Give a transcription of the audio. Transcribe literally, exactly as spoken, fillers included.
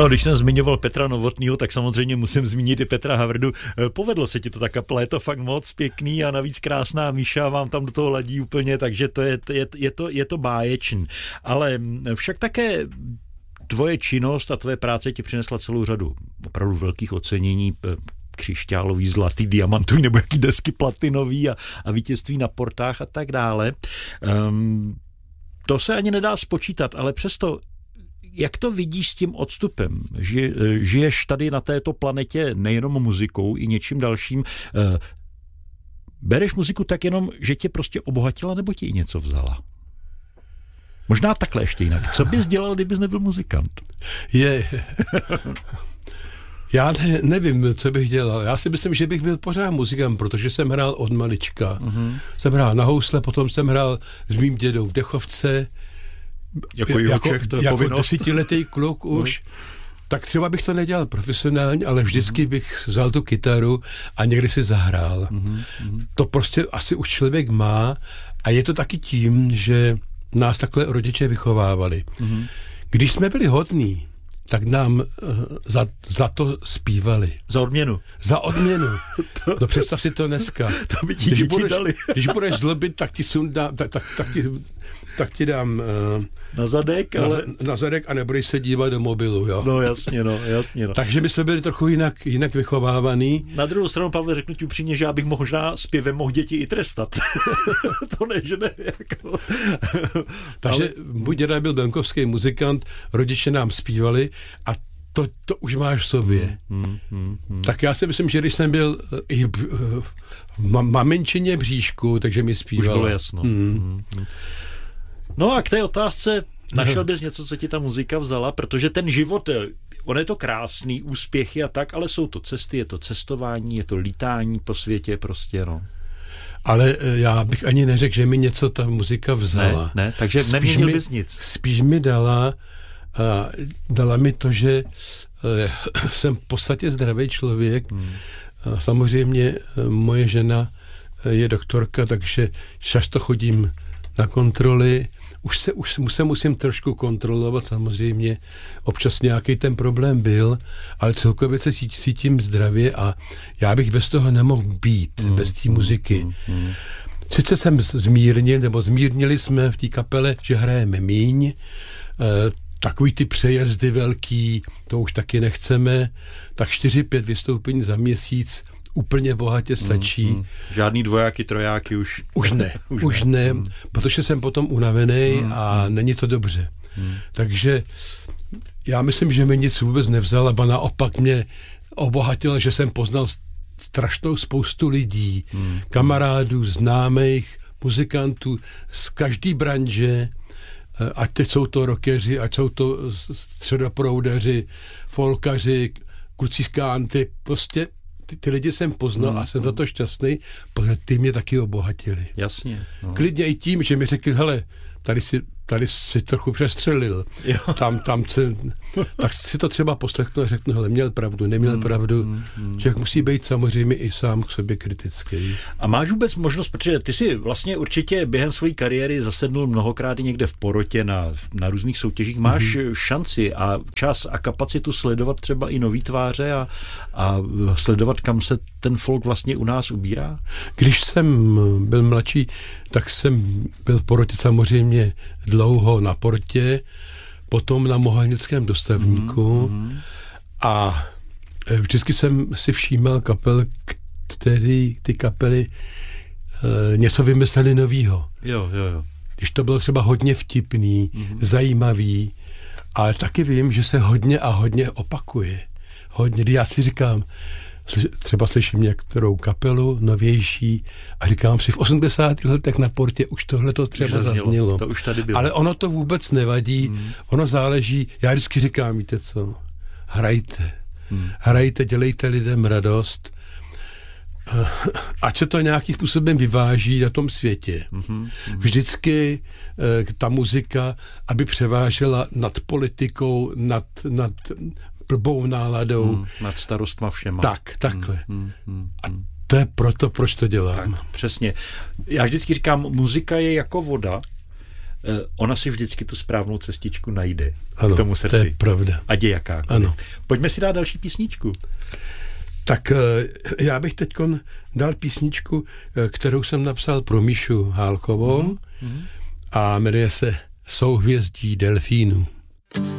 No, když jsem zmiňoval Petra Novotnýho, tak samozřejmě musím zmínit i Petra Havrdu. Povedlo se ti to, ta kaple, je to fakt moc pěkný a navíc krásná Míša vám tam do toho ladí úplně, takže to je, je, je, to, je to báječný. Ale však také tvoje činnost a tvoje práce ti přinesla celou řadu opravdu velkých ocenění, křišťálový, zlatý, diamantový nebo jaký desky platinový a, a vítězství na portách a tak dále. Um, to se ani nedá spočítat, ale přesto jak to vidíš s tím odstupem? Ži, žiješ tady na této planetě nejenom muzikou i něčím dalším. Bereš muziku tak jenom, že tě prostě obohatila nebo ti něco vzala? Možná takhle ještě jinak. Co bys dělal, kdybys nebyl muzikant? Je. Já ne, nevím, co bych dělal. Já si myslím, že bych byl pořád muzikant, protože jsem hrál od malička. Uh-huh. Jsem hrál na housle, potom jsem hrál s mým dědou v dechovce. Jako Joček, to je jako povinnost. desetiletý kluk už. No. Tak třeba bych to nedělal profesionálně, ale vždycky uh-huh. bych vzal tu kytaru a někdy si zahrál. Uh-huh. To prostě asi už člověk má a je to taky tím, že nás takhle rodiče vychovávali. Uh-huh. Když jsme byli hodní, tak nám uh, za, za to zpívali. Za odměnu. Za odměnu. to, no představ si to dneska. To by ti když, budeš, dali. Když budeš zlobit, tak ti sundám, tak, tak, tak ti... tak ti dám uh, na zadek, ale... na, na zadek a nebudeš se dívat do mobilu, jo. No jasně, no, jasně, no. Takže my jsme byli trochu jinak, jinak vychovávaný. Na druhou stranu, Pavle, řeknu ti upřímně, že já bych možná zpěvem mohl děti i trestat. To ne, že ne, jako... Takže ale... můj děda byl benkovský muzikant, rodiče nám zpívali a to, to už máš v sobě. Hmm, hmm, hmm. Tak já si myslím, že když jsem byl i v, v maminčině bříšku, takže mi zpíval. Už bylo jasno. Hmm. Hmm. No a k té otázce, našel bys něco, co ti ta muzika vzala, protože ten život, on je to krásný, úspěchy a tak, ale jsou to cesty, je to cestování, je to lítání po světě prostě, no. Ale já bych ani neřekl, že mi něco ta muzika vzala. Ne, ne, takže spíš neměnil mi, bys nic. Spíš mi dala, a dala mi to, že jsem v podstatě zdravý člověk. Hmm. A samozřejmě moje žena je doktorka, takže často chodím na kontroly. Už se, už se musím trošku kontrolovat, samozřejmě. Občas nějaký ten problém byl, ale celkově se cítím zdravě a já bych bez toho nemohl být, mm, bez té muziky. Mm, mm. Sice jsem zmírnil, nebo zmírnili jsme v té kapele, že hrajeme míň, e, takový ty přejezdy velký, to už taky nechceme, tak čtyři, pět vystoupení za měsíc úplně bohatě stačí. Mm, mm. Žádný dvojáky, trojáky už. Už ne, už, už ne, ne mm. protože jsem potom unavený mm, a mm. není to dobře. Mm. Takže já myslím, že mi nic vůbec nevzala, ba naopak mě obohatila, že jsem poznal strašnou spoustu lidí, mm. kamarádů, známých, muzikantů z každé branže, ať teď jsou to rockeři, ať jsou to středoproudaři, folkaři, kluci z country, prostě Ty, ty lidi jsem poznal mm, a jsem za to šťastný, protože ty mě taky obohatili. Jasně. No. Klidně i tím, že mi řekli, hele, tady si, tady si trochu přestřelil. Jo. Tam, tam se, tak si to třeba poslechnu a řeknu, hele, měl pravdu, neměl mm, pravdu. Mm, mm, Člověk musí být samozřejmě i sám k sobě kritický. A máš vůbec možnost, protože ty si vlastně určitě během své kariéry zasednul mnohokrát i někde v porotě na, na různých soutěžích. Máš mm-hmm. šanci a čas a kapacitu sledovat třeba i nový tváře a, a sledovat, kam se ten folk vlastně u nás ubírá? Když jsem byl mladší, tak jsem byl v porotě samozřejmě dlouho na portě, potom na Mohelnickém dostavníku mm-hmm. a vždycky jsem si všímal kapel, který ty kapely e, něco vymysleli novýho. Jo, jo, jo. Když to bylo třeba hodně vtipný, mm-hmm. zajímavý, ale taky vím, že se hodně a hodně opakuje. Hodně, já si říkám, třeba slyším některou kapelu novější a říkám si, v osmdesátých letech na portě už tohle to třeba už zaznělo. zaznělo. To už tady bylo. Ale ono to vůbec nevadí, hmm. ono záleží, já vždycky říkám, víte co, hrajte, hmm. hrajte, dělejte lidem radost, ať se to nějakým způsobem vyváží na tom světě. Hmm. Vždycky ta muzika, aby převážela nad politikou, nad, nad blbou náladou. Hmm, nad starostma všema. Tak, takhle. Hmm, hmm, hmm, a to je proto, proč to dělám. Tak, přesně. Já vždycky říkám, muzika je jako voda ona si vždycky tu správnou cestičku najde ano, k tomu srdci. To je pravda. Ať je jaká. Ano. Pojďme si dát další písničku. Tak já bych teď dal písničku, kterou jsem napsal pro Míšu Hálkovou mm-hmm. a jmenuje se Souhvězdí delfínů.